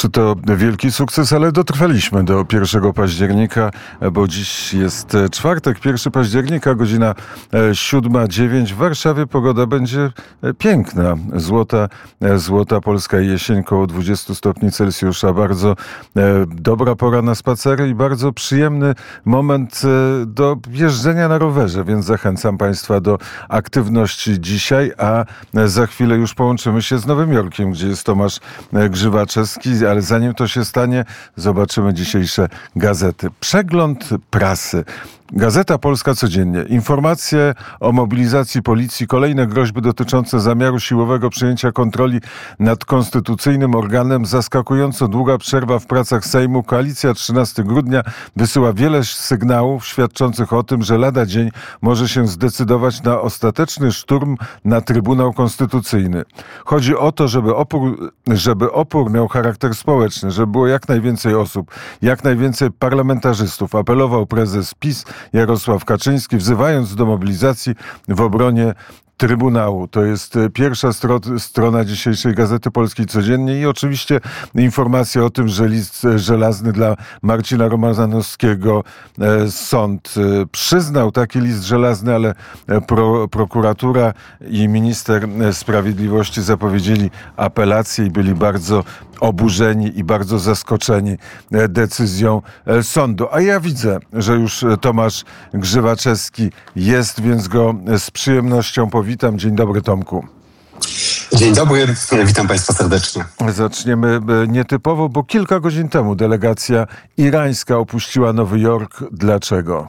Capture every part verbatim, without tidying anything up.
Czy to wielki sukces, ale dotrwaliśmy do pierwszego października, bo dziś jest czwartek, pierwszy października, godzina siódma dziewięć. W Warszawie pogoda będzie piękna. Złota, złota polska jesień, koło dwadzieścia stopni Celsjusza. Bardzo dobra pora na spacery i bardzo przyjemny moment do jeżdżenia na rowerze, więc zachęcam Państwa do aktywności dzisiaj, a za chwilę już połączymy się z Nowym Jorkiem, gdzie jest Tomasz Grzywaczewski, ale zanim to się stanie, zobaczymy dzisiejsze gazety. Przegląd prasy. Gazeta Polska codziennie. Informacje o mobilizacji policji, kolejne groźby dotyczące zamiaru siłowego przejęcia kontroli nad konstytucyjnym organem, zaskakująco długa przerwa w pracach Sejmu. Koalicja trzynastego grudnia wysyła wiele sygnałów świadczących o tym, że lada dzień może się zdecydować na ostateczny szturm na Trybunał Konstytucyjny. Chodzi o to, żeby opór, żeby opór miał charakter społeczny, żeby było jak najwięcej osób, jak najwięcej parlamentarzystów. Apelował prezes PiS Jarosław Kaczyński, wzywając do mobilizacji w obronie Trybunału. To jest pierwsza stro- strona dzisiejszej Gazety Polskiej Codziennie i oczywiście informacja o tym, że list żelazny dla Marcina Romanowskiego e, sąd e, przyznał taki list żelazny, ale pro, prokuratura i minister sprawiedliwości zapowiedzieli apelację i byli bardzo oburzeni i bardzo zaskoczeni decyzją sądu. A ja widzę, że już Tomasz Grzywaczewski jest, więc go z przyjemnością powitam. Dzień dobry, Tomku. Dzień dobry, witam Państwa serdecznie. Zaczniemy nietypowo, bo kilka godzin temu delegacja irańska opuściła Nowy Jork. Dlaczego?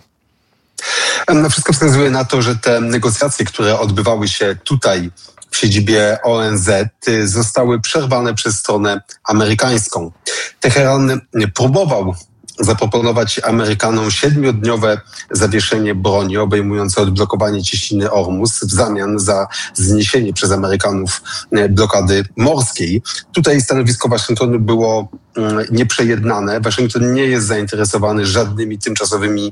No, wszystko wskazuje na to, że te negocjacje, które odbywały się tutaj w siedzibie O N Z, zostały przerwane przez stronę amerykańską. Teheran próbował zaproponować Amerykanom siedmiodniowe zawieszenie broni obejmujące odblokowanie cieśniny Ormus w zamian za zniesienie przez Amerykanów blokady morskiej. Tutaj stanowisko Waszyngtonu było nieprzejednane. Waszyngton nie jest zainteresowany żadnymi tymczasowymi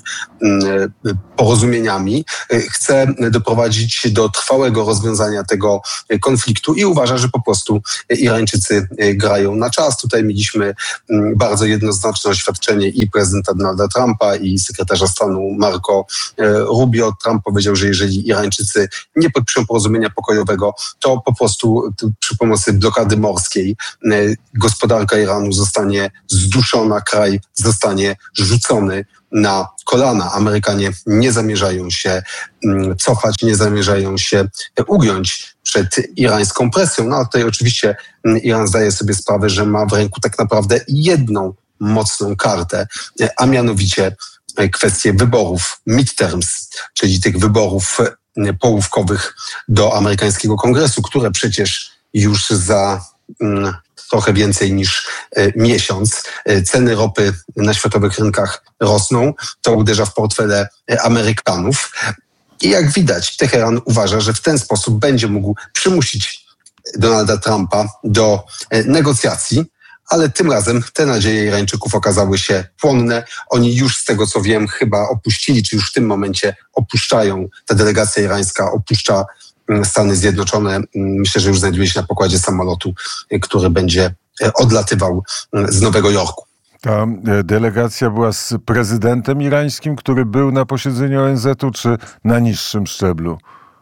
porozumieniami. Chce doprowadzić do trwałego rozwiązania tego konfliktu i uważa, że po prostu Irańczycy grają na czas. Tutaj mieliśmy bardzo jednoznaczne oświadczenie i prezydenta Donalda Trumpa, i sekretarza stanu Marco Rubio. Trump powiedział, że jeżeli Irańczycy nie podpiszą porozumienia pokojowego, to po prostu przy pomocy blokady morskiej gospodarka Iranu zostanie zduszona, kraj zostanie rzucony na kolana. Amerykanie nie zamierzają się cofać, nie zamierzają się ugiąć przed irańską presją. No a tutaj oczywiście Iran zdaje sobie sprawę, że ma w ręku tak naprawdę jedną mocną kartę, a mianowicie kwestię wyborów midterms, czyli tych wyborów połówkowych do amerykańskiego kongresu, które przecież już za mm, trochę więcej niż e, miesiąc. E, ceny ropy na światowych rynkach rosną. To uderza w portfele Amerykanów. I jak widać, Teheran uważa, że w ten sposób będzie mógł przymusić Donalda Trumpa do e, negocjacji, ale tym razem te nadzieje Irańczyków okazały się płonne. Oni już z tego, co wiem, chyba opuścili, czy już w tym momencie opuszczają, ta delegacja irańska opuszcza Stany Zjednoczone. Myślę, że już znajduje się na pokładzie samolotu, który będzie odlatywał z Nowego Jorku. Ta delegacja była z prezydentem irańskim, który był na posiedzeniu O N Z-u, czy na niższym szczeblu?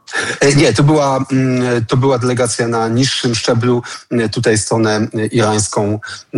Nie, to była, to była delegacja na niższym szczeblu. Tutaj stronę irańską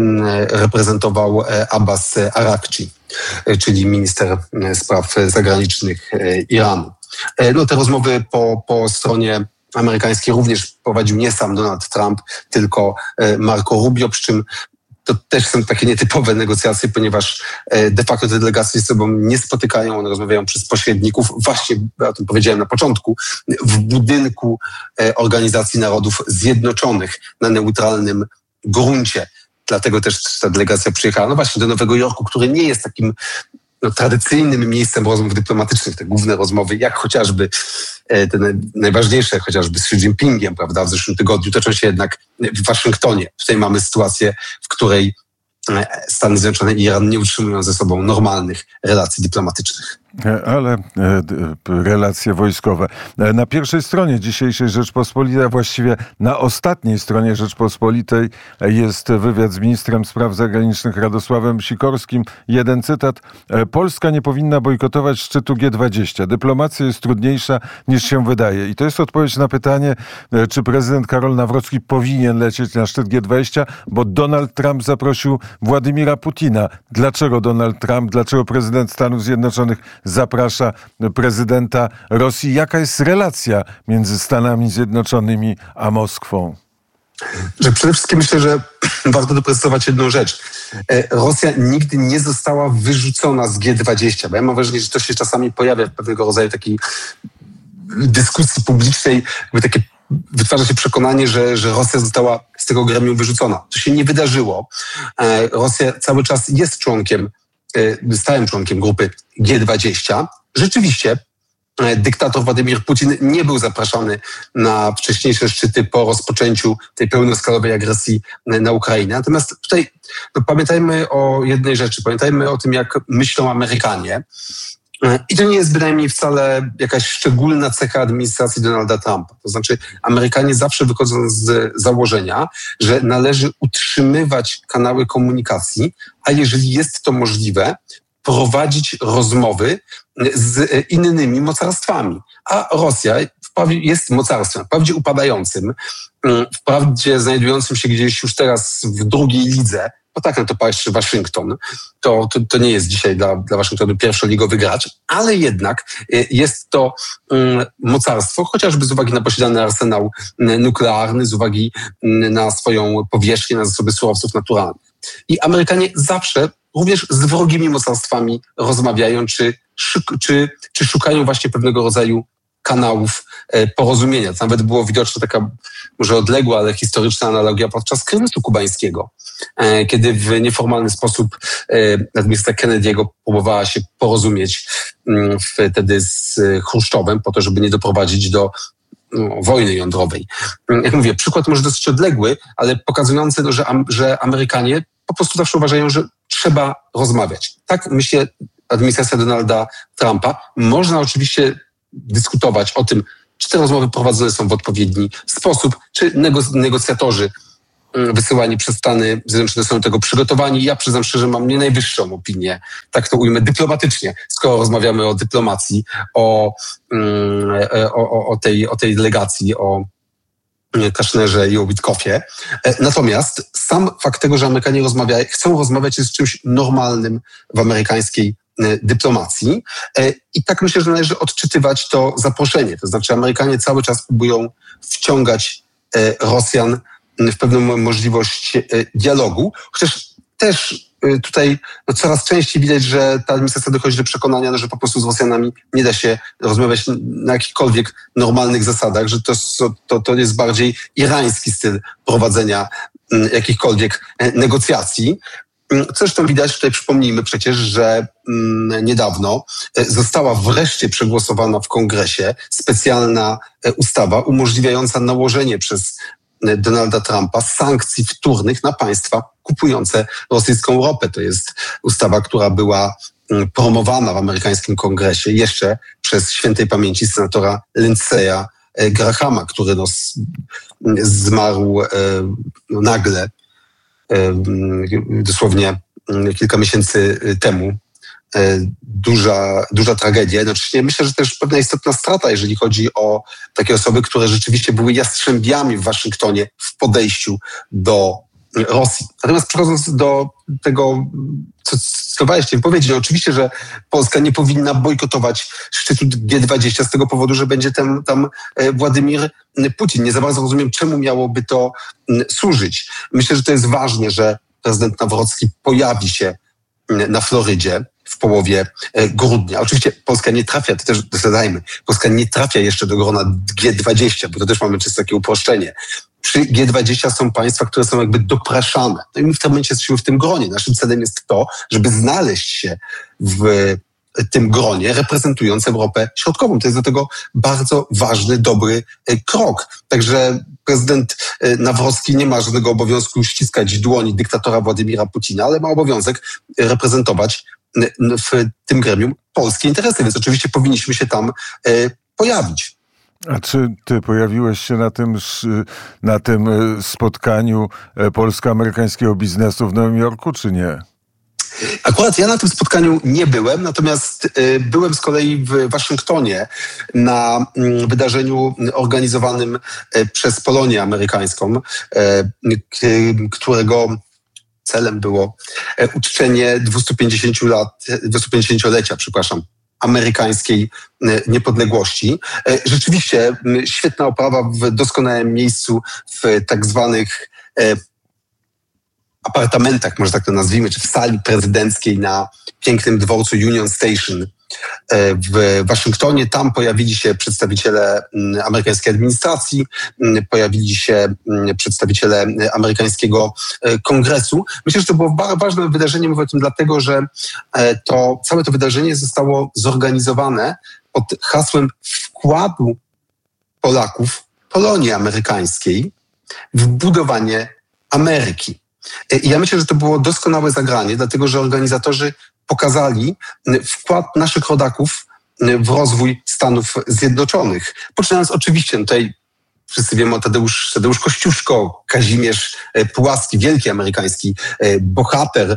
reprezentował Abbas Arakci, czyli minister spraw zagranicznych Iranu. No, te rozmowy po, po stronie amerykańskiej również prowadził nie sam Donald Trump, tylko Marco Rubio, przy czym to też są takie nietypowe negocjacje, ponieważ de facto te delegacje ze sobą nie spotykają, one rozmawiają przez pośredników. Właśnie, ja o tym powiedziałem na początku, w budynku Organizacji Narodów Zjednoczonych na neutralnym gruncie. Dlatego też ta delegacja przyjechała no właśnie do Nowego Jorku, który nie jest takim no, tradycyjnym miejscem rozmów dyplomatycznych. Te główne rozmowy, jak chociażby te najważniejsze, chociażby z Xi Jinpingiem, prawda, w zeszłym tygodniu, toczą się jednak w Waszyngtonie. Tutaj mamy sytuację, w której Stany Zjednoczone i Iran nie utrzymują ze sobą normalnych relacji dyplomatycznych. Ale relacje wojskowe. Na pierwszej stronie dzisiejszej Rzeczpospolitej, a właściwie na ostatniej stronie Rzeczpospolitej jest wywiad z ministrem spraw zagranicznych Radosławem Sikorskim. Jeden cytat. Polska nie powinna bojkotować szczytu G dwadzieścia. Dyplomacja jest trudniejsza niż się wydaje. I to jest odpowiedź na pytanie, czy prezydent Karol Nawrocki powinien lecieć na szczyt G dwadzieścia, bo Donald Trump zaprosił Władimira Putina. Dlaczego Donald Trump, dlaczego prezydent Stanów Zjednoczonych zaprasza prezydenta Rosji? Jaka jest relacja między Stanami Zjednoczonymi a Moskwą? Że przede wszystkim myślę, że warto doprecyzować jedną rzecz. Rosja nigdy nie została wyrzucona z G dwadzieścia, bo ja mam wrażenie, że to się czasami pojawia w pewnego rodzaju takiej dyskusji publicznej, jakby takie wytwarza się przekonanie, że, że Rosja została z tego gremium wyrzucona. To się nie wydarzyło. Rosja cały czas jest członkiem, stałym członkiem grupy G dwadzieścia. Rzeczywiście dyktator Władimir Putin nie był zapraszany na wcześniejsze szczyty po rozpoczęciu tej pełnoskalowej agresji na Ukrainę. Natomiast tutaj no, pamiętajmy o jednej rzeczy. Pamiętajmy o tym, jak myślą Amerykanie. I to nie jest bynajmniej wcale jakaś szczególna cecha administracji Donalda Trumpa. To znaczy Amerykanie zawsze wychodzą z założenia, że należy utrzymywać kanały komunikacji, a jeżeli jest to możliwe, prowadzić rozmowy z innymi mocarstwami. A Rosja wprawdzie jest mocarstwem, wprawdzie upadającym, wprawdzie znajdującym się gdzieś już teraz w drugiej lidze, bo tak na to patrzy Waszyngton, to, to, to nie jest dzisiaj dla, dla Waszyngtonu pierwszoligowy gracz, ale jednak jest to um, mocarstwo, chociażby z uwagi na posiadany arsenał nuklearny, z uwagi na swoją powierzchnię, na zasoby surowców naturalnych. I Amerykanie zawsze również z wrogimi mocarstwami rozmawiają, czy, czy, czy szukają właśnie pewnego rodzaju kanałów porozumienia. To nawet było widoczne taka może odległa, ale historyczna analogia podczas kryzysu kubańskiego, kiedy w nieformalny sposób administracja Kennedy'ego próbowała się porozumieć wtedy z Chruszczowem po to, żeby nie doprowadzić do no, wojny jądrowej. Jak mówię, przykład może dosyć odległy, ale pokazujący, no, że, że Amerykanie po prostu zawsze uważają, że trzeba rozmawiać. Tak myśli administracja Donalda Trumpa. Można oczywiście dyskutować o tym, czy te rozmowy prowadzone są w odpowiedni sposób, czy negoc- negocjatorzy wysyłani przez Stany Zjednoczone są do tego przygotowani. Ja przyznam szczerze, mam nie najwyższą opinię, tak to ujmę dyplomatycznie, skoro rozmawiamy o dyplomacji, o, o, o, tej, o tej delegacji, o Kushnerze i o Witkoffie. Natomiast sam fakt tego, że Amerykanie rozmawiają, chcą rozmawiać, jest czymś normalnym w amerykańskiej dyplomacji. I tak myślę, że należy odczytywać to zaproszenie. To znaczy Amerykanie cały czas próbują wciągać Rosjan w pewną możliwość dialogu, chociaż też tutaj no, coraz częściej widać, że ta administracja dochodzi do przekonania, no, że po prostu z Rosjanami nie da się rozmawiać na jakichkolwiek normalnych zasadach, że to, to, to jest bardziej irański styl prowadzenia jakichkolwiek negocjacji. Zresztą widać, tutaj przypomnijmy przecież, że mm, niedawno została wreszcie przegłosowana w Kongresie specjalna ustawa umożliwiająca nałożenie przez Donalda Trumpa sankcji wtórnych na państwa kupujące rosyjską ropę. To jest ustawa, która była promowana w amerykańskim Kongresie jeszcze przez świętej pamięci senatora Lindsey'a Grahama, który no, zmarł e, no, nagle, e, dosłownie kilka miesięcy temu. Duża, duża tragedia. Jednocześnie myślę, że też pewna istotna strata, jeżeli chodzi o takie osoby, które rzeczywiście były jastrzębiami w Waszyngtonie w podejściu do Rosji. Natomiast przechodząc do tego, co cytowaliście w wypowiedzi, no oczywiście, że Polska nie powinna bojkotować szczytu G dwadzieścia z tego powodu, że będzie tam, tam Władimir Putin. Nie za bardzo rozumiem, czemu miałoby to służyć. Myślę, że to jest ważne, że prezydent Nawrocki pojawi się na Florydzie w połowie grudnia. Oczywiście Polska nie trafia, to też dodajmy, Polska nie trafia jeszcze do grona G dwadzieścia, bo to też mamy czysto takie uproszczenie. Przy G dwadzieścia są państwa, które są jakby dopraszane. No i my w tym momencie jesteśmy w tym gronie. Naszym celem jest to, żeby znaleźć się w tym gronie reprezentując Europę Środkową. To jest do tego bardzo ważny, dobry krok. Także prezydent Nawrocki nie ma żadnego obowiązku ściskać dłoni dyktatora Władimira Putina, ale ma obowiązek reprezentować w tym gremium polskie interesy, więc oczywiście powinniśmy się tam pojawić. A czy ty pojawiłeś się na tym, na tym spotkaniu polsko-amerykańskiego biznesu w Nowym Jorku, czy nie? Akurat ja na tym spotkaniu nie byłem, natomiast byłem z kolei w Waszyngtonie na wydarzeniu organizowanym przez Polonię amerykańską, którego celem było uczczenie dwustupięćdziesięciolecia, przepraszam, amerykańskiej niepodległości. Rzeczywiście świetna oprawa w doskonałym miejscu, w tak zwanych apartamentach, może tak to nazwijmy, czy w sali prezydenckiej na pięknym dworcu Union Station w Waszyngtonie. Tam pojawili się przedstawiciele amerykańskiej administracji, pojawili się przedstawiciele amerykańskiego kongresu. Myślę, że to było bardzo ważne wydarzenie, mówię o tym dlatego, że to całe to wydarzenie zostało zorganizowane pod hasłem wkładu Polaków, Polonii amerykańskiej w budowanie Ameryki. I ja myślę, że to było doskonałe zagranie, dlatego że organizatorzy pokazali wkład naszych rodaków w rozwój Stanów Zjednoczonych. Poczynając oczywiście, tutaj wszyscy wiemy o Tadeusz, Tadeusz Kościuszko, Kazimierz Pułaski, wielki amerykański bohater,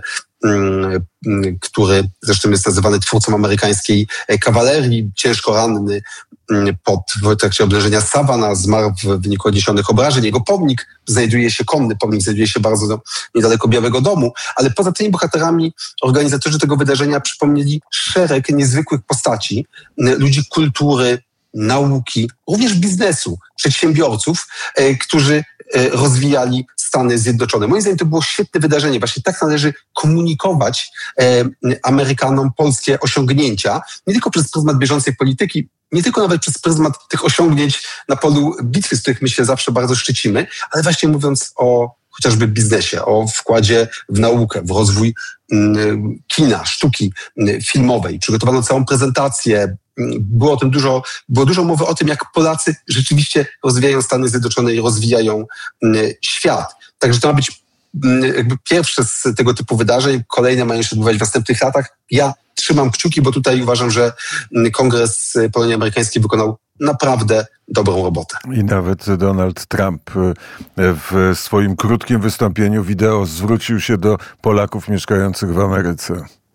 który zresztą jest nazywany twórcą amerykańskiej kawalerii, ciężko ranny pod, w trakcie oblężenia Savannah, zmarł w wyniku odniesionych obrażeń. Jego pomnik znajduje się, konny pomnik znajduje się bardzo do, niedaleko Białego Domu, ale poza tymi bohaterami organizatorzy tego wydarzenia przypomnieli szereg niezwykłych postaci, ludzi kultury, nauki, również biznesu, przedsiębiorców, którzy rozwijali Stany Zjednoczone. Moim zdaniem to było świetne wydarzenie. Właśnie tak należy komunikować Amerykanom polskie osiągnięcia, nie tylko przez pryzmat bieżącej polityki, nie tylko nawet przez pryzmat tych osiągnięć na polu bitwy, z których my się zawsze bardzo szczycimy, ale właśnie mówiąc o chociażby biznesie, o wkładzie w naukę, w rozwój kina, sztuki filmowej. Przygotowano całą prezentację. Było o tym dużo, było dużo mowy o tym, jak Polacy rzeczywiście rozwijają Stany Zjednoczone i rozwijają świat. Także to ma być jakby pierwsze z tego typu wydarzeń. Kolejne mają się odbywać w następnych latach. Ja trzymam kciuki, bo tutaj uważam, że Kongres Polonii Amerykańskiej wykonał naprawdę dobrą robotę. I nawet Donald Trump w swoim krótkim wystąpieniu wideo zwrócił się do Polaków mieszkających w Ameryce.